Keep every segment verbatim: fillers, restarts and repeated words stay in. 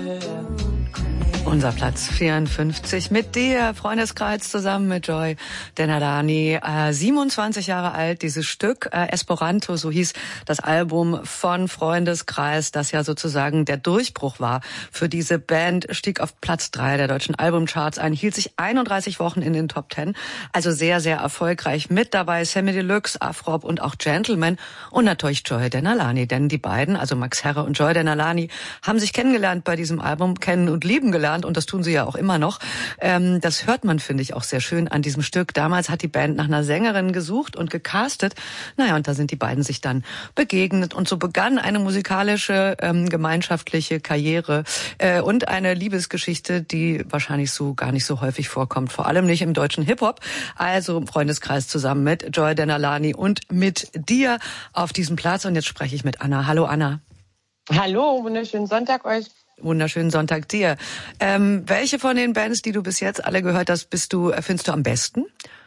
Unser Platz vierundfünfzig mit dir, Freundeskreis, zusammen mit Joy Denalani, äh, siebenundzwanzig Jahre alt, dieses Stück, äh, Esperanto, so hieß das Album von Freundeskreis, das ja sozusagen der Durchbruch war für diese Band, stieg auf Platz drei der deutschen Albumcharts ein, hielt sich einunddreißig Wochen in den Top Ten, also sehr, sehr erfolgreich. Mit dabei Samy Deluxe, Afrob und auch Gentleman und natürlich Joy Denalani, denn die beiden, also Max Herre und Joy Denalani, haben sich kennengelernt bei diesem Album, kennen und lieben gelernt. Und das tun sie ja auch immer noch. Ähm, das hört man, finde ich, auch sehr schön an diesem Stück. Damals hat die Band nach einer Sängerin gesucht und gecastet. Naja, und da sind die beiden sich dann begegnet. Und so begann eine musikalische, ähm, gemeinschaftliche Karriere äh, und eine Liebesgeschichte, die wahrscheinlich so gar nicht so häufig vorkommt. Vor allem nicht im deutschen Hip-Hop. Also Freundeskreis zusammen mit Joy Denalani und mit dir auf diesem Platz. Und jetzt spreche ich mit Anna. Hallo, Anna. Hallo, wunderschönen Sonntag euch. Wunderschönen Sonntag dir. Ähm, welche von den Bands, die du bis jetzt alle gehört hast, bist du, findest du am besten?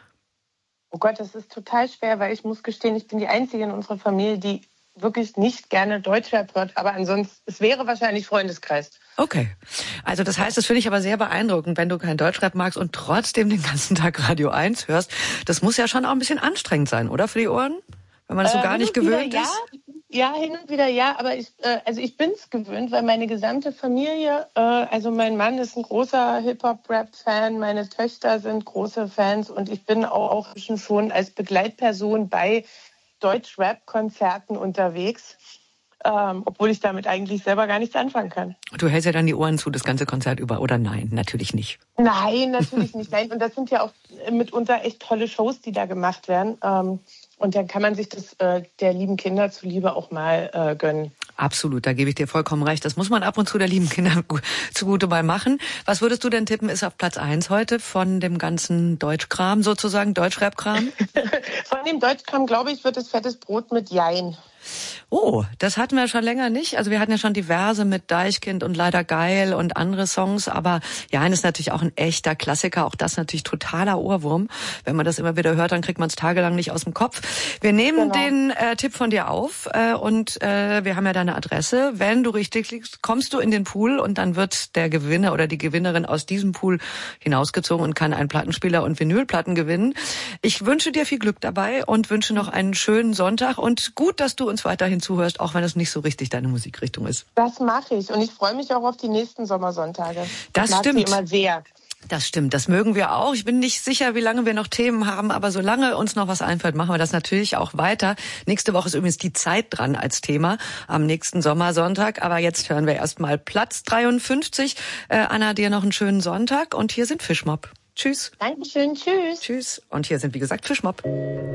Oh Gott, das ist total schwer, weil ich muss gestehen, ich bin die Einzige in unserer Familie, die wirklich nicht gerne Deutschrap hört, aber ansonsten, es wäre wahrscheinlich Freundeskreis. Okay. Also das heißt, das finde ich aber sehr beeindruckend, wenn du kein Deutschrap magst und trotzdem den ganzen Tag Radio eins hörst. Das muss ja schon auch ein bisschen anstrengend sein, oder, für die Ohren? Wenn man das so äh, gar nicht gewöhnt wieder, ist? Ja. Ja, hin und wieder ja, aber ich, äh, also ich bin's gewöhnt, weil meine gesamte Familie, äh, also mein Mann ist ein großer Hip-Hop-Rap-Fan, meine Töchter sind große Fans und ich bin auch, auch schon als Begleitperson bei Deutsch-Rap-Konzerten unterwegs, ähm, obwohl ich damit eigentlich selber gar nichts anfangen kann. Du hältst ja dann die Ohren zu, das ganze Konzert über, oder nein? Natürlich nicht. Nein, natürlich nicht. Nein. Und das sind ja auch mitunter echt tolle Shows, die da gemacht werden. Ähm, Und dann kann man sich das äh, der lieben Kinder zuliebe auch mal äh, gönnen. Absolut, da gebe ich dir vollkommen recht. Das muss man ab und zu der lieben Kinder zugute mal machen. Was würdest du denn tippen, ist auf Platz eins heute von dem ganzen Deutschkram sozusagen, Deutschrap-Kram? Von dem Deutschkram, glaube ich, wird es fettes Brot mit Jein. Oh, das hatten wir schon länger nicht. Also wir hatten ja schon diverse mit Deichkind und Leider geil und andere Songs. Aber Jein ist natürlich auch ein echter Klassiker. Auch das natürlich totaler Ohrwurm. Wenn man das immer wieder hört, dann kriegt man es tagelang nicht aus dem Kopf. Wir nehmen genau. den äh, Tipp von dir auf äh, und äh, wir haben ja deine Adresse. Wenn du richtig liegst, kommst du in den Pool und dann wird der Gewinner oder die Gewinnerin aus diesem Pool hinausgezogen und kann einen Plattenspieler und Vinylplatten gewinnen. Ich wünsche dir viel Glück dabei und wünsche noch einen schönen Sonntag. Und gut, dass du uns weiterhin zuhörst, auch wenn es nicht so richtig deine Musikrichtung ist. Das mache ich und ich freue mich auch auf die nächsten Sommersonntage. Das ich mag stimmt. Sie immer sehr. Das stimmt, das mögen wir auch. Ich bin nicht sicher, wie lange wir noch Themen haben, aber solange uns noch was einfällt, machen wir das natürlich auch weiter. Nächste Woche ist übrigens die Zeit dran als Thema, am nächsten Sommersonntag. Aber jetzt hören wir erstmal Platz dreiundfünfzig. Äh, Anna, dir noch einen schönen Sonntag und hier sind Fischmob. Tschüss. Dankeschön, tschüss. Tschüss. Und hier sind, wie gesagt, Fischmob.